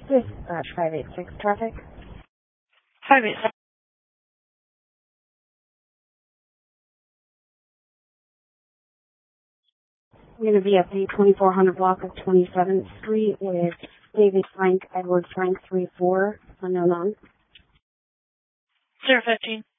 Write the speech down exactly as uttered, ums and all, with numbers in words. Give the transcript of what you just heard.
Dispatch five eight six traffic. five eight six. I'm going to be at the twenty-four hundred block of twenty-seventh Street with David Frank, Edward Frank, three four, unknown on. zero fifteen.